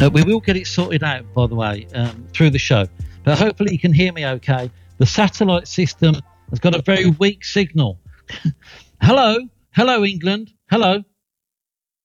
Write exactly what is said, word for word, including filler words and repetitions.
Uh, we will get it sorted out, by the way, um, through the show. But hopefully you can hear me okay. The satellite system has got a very weak signal. Hello? Hello, England? Hello?